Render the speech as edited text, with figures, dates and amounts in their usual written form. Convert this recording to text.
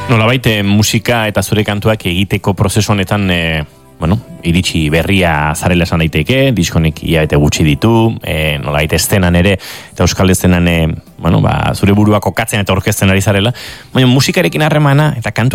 Nolabait musika eta zure kantuak egiteko prozesu honetan iritsi berria zarela esan daiteke, diskonek hilabete gutxi ditu, nolabait estenan ere, eta euskal estenan zure burua kokatzen eta orkesten ari zarela, baina musikarekin harremana eta kantu